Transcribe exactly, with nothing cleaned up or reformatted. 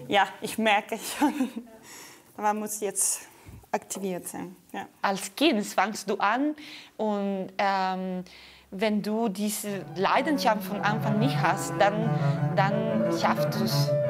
Ja, ich merke schon. Man muss jetzt aktiviert sein. Ja. Als Kind fangst du an und ähm, wenn du diese Leidenschaft von Anfang nicht hast, dann, dann schaffst du es